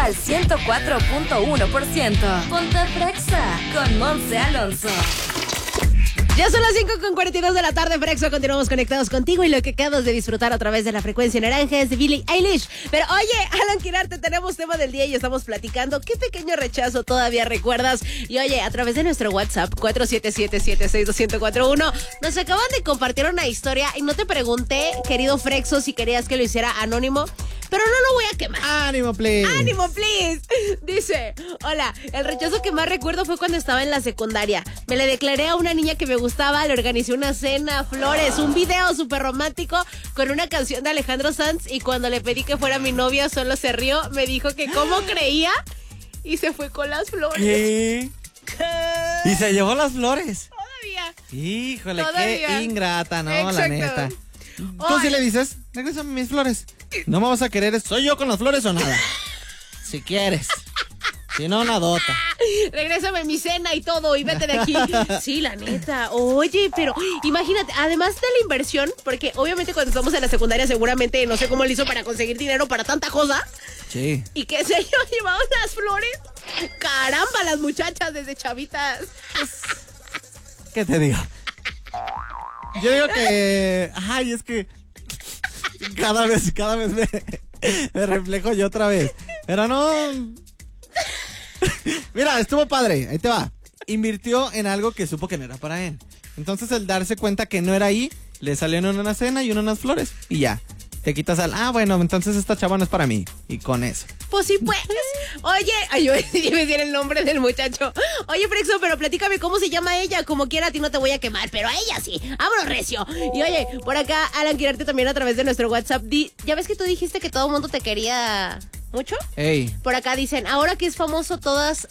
al 104.1%. Ponte Frexa con Monse Alonso. Ya son las 5:42 de la tarde, Frexo. Continuamos conectados contigo y lo que acabas de disfrutar a través de la frecuencia naranja es de Billie Eilish. Pero oye, Alan Quirarte, tenemos tema del día y estamos platicando qué pequeño rechazo todavía recuerdas. Y oye, a través de nuestro WhatsApp 477-762-1041 nos acaban de compartir una historia y no te pregunté, querido Frexo, si querías que lo hiciera anónimo, pero no lo voy a quemar. ¡Ánimo, please! ¡Ánimo, please! Dice, hola, el rechazo que más recuerdo fue cuando estaba en la secundaria. Me le declaré a una niña que me gustaba, le organicé una cena, flores, un video súper romántico con una canción de Alejandro Sanz, y cuando le pedí que fuera mi novia solo se rió, me dijo que cómo creía y se fue con las flores. ¿Qué? ¿Y se llevó las flores? Todavía. Híjole, Todavía. qué ingrata, ¿no? Exacto. La neta. Tú sí le dices, regrésame mis flores. No me vas a querer, ¿soy yo con las flores o nada? Si quieres. Si no, nadota. Regrésame mi cena y todo y vete de aquí. Sí, la neta. Oye, pero imagínate, además de la inversión, porque obviamente cuando estamos en la secundaria seguramente no sé cómo le hizo para conseguir dinero para tanta cosa. Sí. Y que se haya llevado las flores. Caramba, las muchachas desde chavitas. ¿Qué te digo? Yo digo que... Ay, es que... Cada vez me reflejo yo otra vez. Pero no... Mira, estuvo padre. Ahí te va. Invirtió en algo que supo que no era para él. Entonces, el darse cuenta que no era ahí, le salieron una cena y unas flores. Y ya. Te quitas al... Ah, bueno, entonces esta chava no es para mí. Y con eso. Pues sí, pues. Oye, ay, yo iba a decir el nombre del muchacho. Oye, Frexo, pero platícame cómo se llama ella. Como quiera, a ti no te voy a quemar, pero a ella sí. Vámonos, recio. Y oye, por acá, Alan Quirarte también a través de nuestro WhatsApp. ¿Ya ves que tú dijiste que todo el mundo te quería mucho? Ey. Por acá dicen, ahora que es famoso, todas,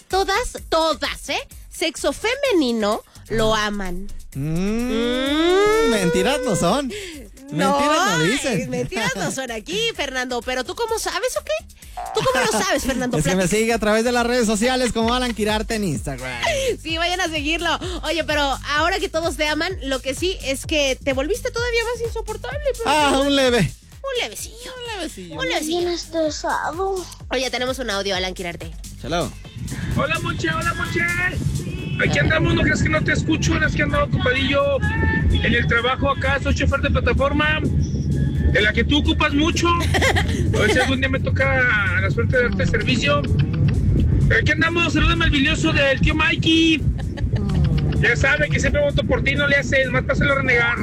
sexo femenino lo aman. Mentiras no son. Mentiras no dicen. Mentiras no son aquí, Fernando. ¿Pero tú cómo sabes o qué? ¿Tú cómo lo sabes, Fernando? Es que me sigue a través de las redes sociales como Alan Quirarte en Instagram. Sí, vayan a seguirlo. Oye, pero ahora que todos te aman, lo que sí es que te volviste todavía más insoportable. Un leve. Un levecillo. Un levecillo. Bien estresado. Oye, tenemos un audio, Alan Quirarte. Hello. Hola, Monche. Aquí andamos, no crees que no te escucho, es que andaba ocupadillo en el trabajo acá, soy chofer de plataforma, de la que tú ocupas mucho. A ver si algún día me toca la suerte de darte servicio. Aquí andamos, salúdame al bilioso del tío Mikey. Ya sabe que siempre voto por ti, no le haces, más para hacerlo renegar.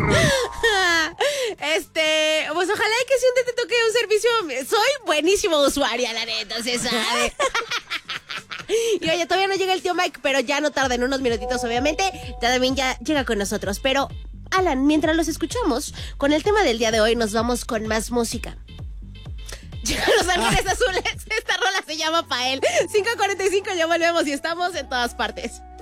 Pues ojalá que si un día te toque un servicio, soy buenísima usuaria, la neta, se sabe. Y oye, todavía no llega el tío Mike, pero ya no tarda en unos minutitos, obviamente. También ya llega con nosotros. Pero, Alan, mientras los escuchamos, con el tema del día de hoy nos vamos con más música. Los Ángeles Azules, esta rola se llama Pa' él. 5:45, ya volvemos y estamos en todas partes.